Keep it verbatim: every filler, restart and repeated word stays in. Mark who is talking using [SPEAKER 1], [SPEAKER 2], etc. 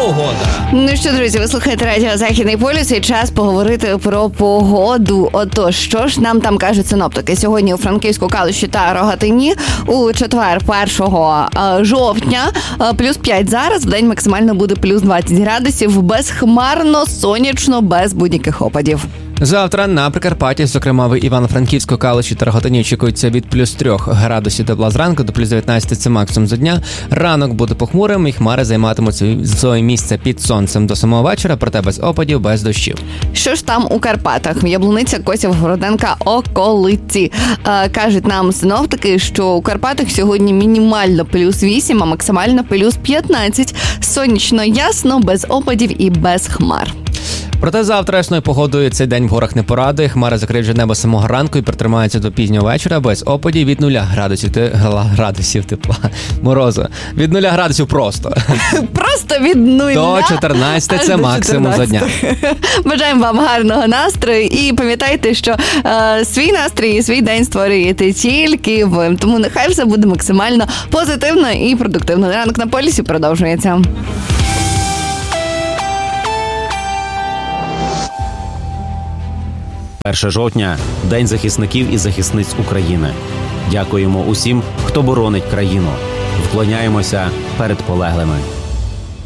[SPEAKER 1] погода.
[SPEAKER 2] Ну що, друзі, ви слухаєте радіо Західний полюс і час поговорити про погоду. Отож, що ж нам там кажуть синоптики? Сьогодні у Франківську, Калуші та Рогатині у четвер, першого жовтня, плюс п'ять зараз, в день максимально буде плюс двадцять градусів, безхмарно, сонячно, без будь-яких опадів.
[SPEAKER 1] Завтра на Прикарпатті, зокрема в Івано-Франківську, Калуші та Рогатині, очікується від плюс трьох градусів тепла зранку до плюс дев'ятнадцять – це максимум за дня. Ранок буде похмурим і хмари займатимуть своє місце під сонцем до самого вечора, проте без опадів, без дощів.
[SPEAKER 2] Що ж там у Карпатах? Яблуниця, Косів, Городенка, околиці. Е, кажуть нам синоптики, що у Карпатах сьогодні мінімально плюс вісім, а максимально плюс п'ятнадцять. Сонячно, ясно, без опадів і без хмар.
[SPEAKER 1] Проте завтрашньою погодою цей день в горах не порадує. Хмари закриють вже небо самого ранку і протримаються до пізнього вечора без опадів від нуля градусів, градусів тепла, морозу. Від нуля градусів просто.
[SPEAKER 2] Просто від нуля?
[SPEAKER 1] До чотирнадцяти – це максимум за дня.
[SPEAKER 2] Бажаємо вам гарного настрою і пам'ятайте, що е, свій настрій і свій день створюєте тільки ви. Тому нехай все буде максимально позитивно і продуктивно. Ранок на полюсі продовжується.
[SPEAKER 3] першого жовтня – День захисників і захисниць України. Дякуємо усім, хто боронить країну. Вклоняємося перед полеглими.